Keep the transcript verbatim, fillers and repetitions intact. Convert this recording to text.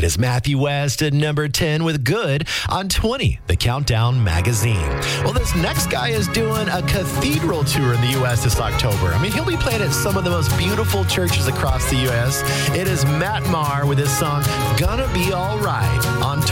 is Matthew West at number ten with Good on twenty, the Countdown Magazine. Well, this next guy is doing a cathedral tour in the U S this October. I mean, he'll be playing at some of the most beautiful churches across the U S. It is Matt Maher with his song, Gonna Be All Right on